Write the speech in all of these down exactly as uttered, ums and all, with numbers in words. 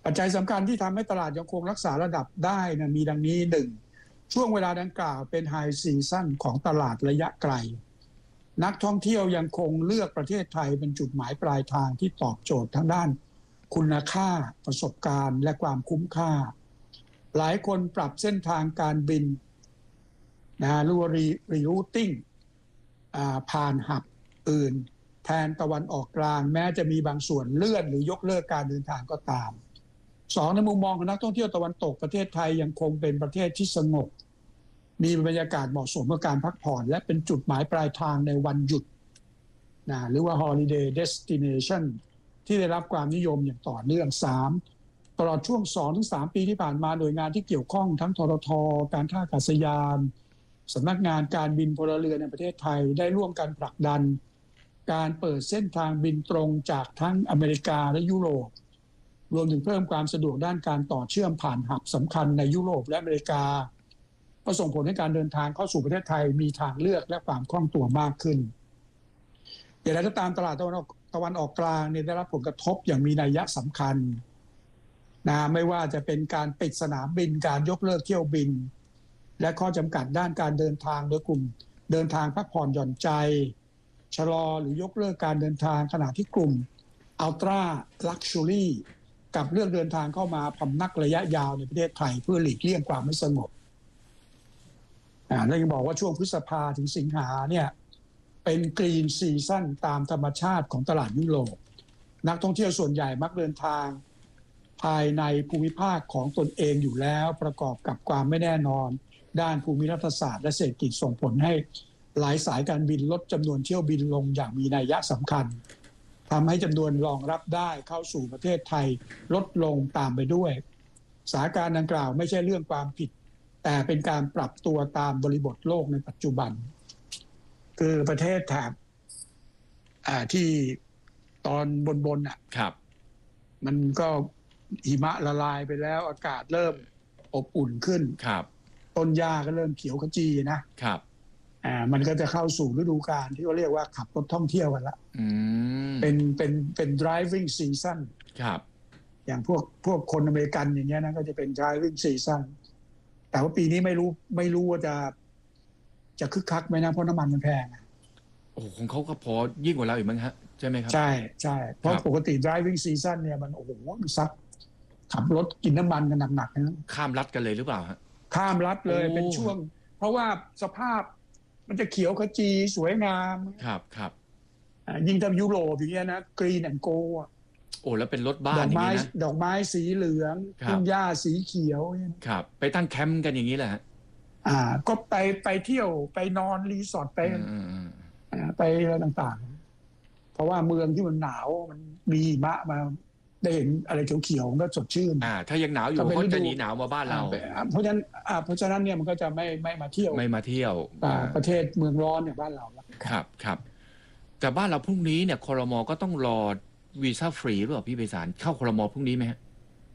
ปัจจัยสำคัญที่ทำให้ตลาดยังคงรักษาระดับได้นะมีดังนี้หนึ่งช่วงเวลาดังกล่าวเป็นไฮซีซั่นของตลาดระยะไกลนักท่องเที่ยวยังคงเลือกประเทศไทยเป็นจุดหมายปลายทางที่ตอบโจทย์ทั้งด้านคุณค่าประสบการณ์และความคุ้มค่าหลายคนปรับเส้นทางการบินนะหรือว่ารีรูทติ้งผ่านหับอื่นแทนตะวันออกกลางแม้จะมีบางส่วนเลื่อนหรือยกเลิกการเดินทางก็ตามสองในมุมมองของนักท่องเที่ยวตะวันตกประเทศไทยยังคงเป็นประเทศที่สงบมีบรรยากาศเหมาะสมกับการพักผ่อนและเป็นจุดหมายปลายทางในวันหยุดนะหรือว่า holiday destination ที่ได้รับความนิยมอย่างต่อเนื่องสามตลอดช่วง สองถึงสาม ปีที่ผ่านมาหน่วยงานที่เกี่ยวข้องทั้งททท.การท่าอากาศยานสำนักงานการบินพลเรือนในประเทศไทยได้ร่วมกันผลักดันการเปิดเส้นทางบินตรงจากทั้งอเมริกาและยุโรปรวมถึงเพิ่มความสะดวกด้านการต่อเชื่อมผ่านหับสำคัญในยุโรปและอเมริกาก็ส่งผลให้การเดินทางเข้าสู่ประเทศไทยมีทางเลือกและความคล่องตัวมากขึ้นอย่างไรก็ตามตลาดตะวันออกตะวันออกกลางเนี่ยได้รับผลกระทบอย่างมีนัยสำคัญนะไม่ว่าจะเป็นการปิดสนามบินการยกเลิกเที่ยวบินและข้อจำกัดด้านการเดินทางโดยกลุ่มเดินทางพักผ่อนหย่อนใจชะลอหรือยกเลิกการเดินทางขณะที่กลุ่ม Ultra Luxury กับเลือกเดินทางเข้ามาพำนักระยะยาวในประเทศไทยเพื่อหลีกเลี่ยงความไม่สงบอ่าแล้วยังบอกว่าช่วงพฤษภาถึงสิงหาเนี่ยเป็นกรีนซีซั่นตามธรรมชาติของตลาดยุโรปนักท่องเที่ยวส่วนใหญ่มักเดินทางภายในภูมิภาคของตนเองอยู่แล้วประกอบกับความไม่แน่นอนด้านภูมิรัฐศาสตร์และเศรษฐกิจส่งผลให้หลายสายการบินลดจำนวนเที่ยวบินลงอย่างมีนัยสำคัญทำให้จำนวนรองรับได้เข้าสู่ประเทศไทยลดลงตามไปด้วยสถานการณ์ดังกล่าวไม่ใช่เรื่องความผิดแต่เป็นการปรับตัวตามบริบทโลกในปัจจุบันคือประเทศแถบที่ตอนบนๆอ่ะครับมันก็หิมะละลายไปแล้วอากาศเริ่มอบอุ่นขึ้นครับต้นหญ้าก็เริ่มเขียวขจีนะครับอ่ามันก็จะเข้าสู่ฤดูกาลที่เขาเรียกว่าขับรถท่องเที่ยวกันละเป็นเป็นเป็น driving season ครับอย่างพวกพวกคนอเมริกันอย่างเงี้ยนะก็จะเป็น driving season แต่ว่าปีนี้ไม่รู้ไม่รู้ว่าจะจะคึกคักไหมนะเพราะน้ำมันมันแพงโอ้ของเขาก็พอยิ่งกว่าเราอีกมั้งฮะใช่ไหมครับใช่ใช่เพราะปกติ driving season เนี่ยมันโอ้โหมันซักขับรถกินน้ำมันกันหนักๆนะข้ามรัฐกันเลยหรือเปล่าฮะข้ามรัฐเลยเป็นช่วงเพราะว่าสภาพมันจะเขียวขจีสวยงามครับครับยิ่งทำยุโรปอย่างเงี้ยนะกรีนแอนด์โกโอ้แล้วเป็นรถบ้านอย่างนี้นะดอกไม้สีเหลืองต้นหญ้าสีเขียวครับไปตั้งแคมป์กันอย่างนี้แหละอ่าก็ไปไปเที่ยวไปนอนรีสอร์ทไปไปอะไรต่างๆเพราะว่าเมืองที่มันหนาวมันมีหิมะมาได้เห็นอะไรเขียวๆก็สดชื่นอ่าถ้ายังหนาวอยู่ก็จะหนีหนาวมาบ้านเราเพราะฉะนั้นเพราะฉะนั้นเนี่ยมันก็จะไม่ไม่มาเที่ยวไม่มาเที่ยวประเทศเมืองร้อนอย่างบ้านเราครับครับแต่บ้านเราพรุ่งนี้เนี่ยครม.ก็ต้องรอวีซ่าฟรีหรือเปล่าพี่ไพศาลเข้าครม.พรุ่งนี้ไหมฮะ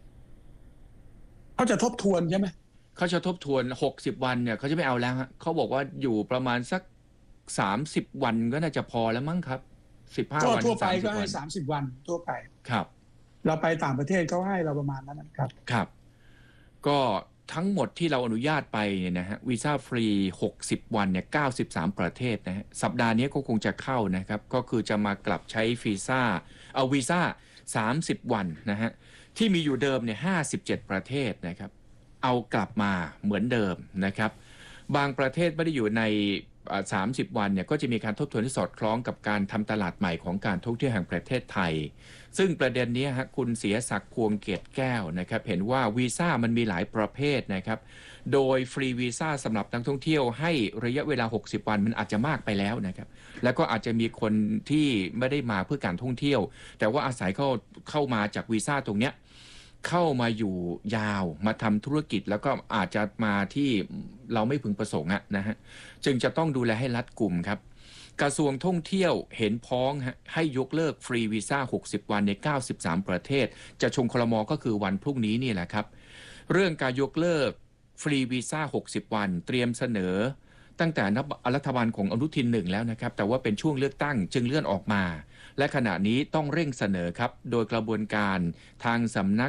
เขาจะทบทวนใช่ไหมเขาจะทบทวนหกสิบวันเนี่ยเขาจะไม่เอาแล้วฮะเขาบอกว่าอยู่ประมาณสักสามสิบวันก็น่าจะพอแล้วมั้งครับสิบห้าวันทั่วไปก็ให้สามสิบวันทั่วไปครับเราไปต่างประเทศเขาให้เราประมาณนั้นนะครับครับก็ทั้งหมดที่เราอนุญาตไปเนี่ยนะฮะวีซ่าฟรีหกสิบวันเนี่ยเก้าสิบสามประเทศนะฮะสัปดาห์นี้ก็คงจะเข้านะครับก็คือจะมากลับใช้วีซ่าเอาวีซ่าสามสิบวันนะฮะที่มีอยู่เดิมเนี่ยห้าสิบเจ็ดประเทศนะครับเอากลับมาเหมือนเดิมนะครับบางประเทศไม่ได้อยู่ในสามสิบวันเนี่ยก็จะมีการทบทวนที่สอดคล้องกับการทำตลาดใหม่ของการท่องเที่ยวแห่งประเทศไทยซึ่งประเด็นนี้ฮะคุณเสียศักดิ์พวงเกตแก้วนะครับเห็นว่าวีซ่ามันมีหลายประเภทนะครับโดยฟรีวีซ่าสำหรับนักท่องเที่ยวให้ระยะเวลาหกสิบวันมันอาจจะมากไปแล้วนะครับแล้วก็อาจจะมีคนที่ไม่ได้มาเพื่อการท่องเที่ยวแต่ว่าอาศัยเข้าเข้ามาจากวีซ่าตรงเนี้ยเข้ามาอยู่ยาวมาทำธุรกิจแล้วก็อาจจะมาที่เราไม่พึงประสงค์อะนะฮะจึงจะต้องดูแลให้รัดกุมครับกระทรวงท่องเที่ยวเห็นพ้องให้ยกเลิกฟรีวีซ่าหกสิบวันในเก้าสิบสามประเทศจะชงครม.ก็คือวันพรุ่งนี้นี่แหละครับเรื่องการยกเลิกฟรีวีซ่าหกสิบวันเตรียมเสนอตั้งแต่รัฐบาลของอนุทินหนึ่งแล้วนะครับแต่ว่าเป็นช่วงเลือกตั้งจึงเลื่อนออกมาและขณะนี้ต้องเร่งเสนอครับโดยกระบวนการทางสำนัก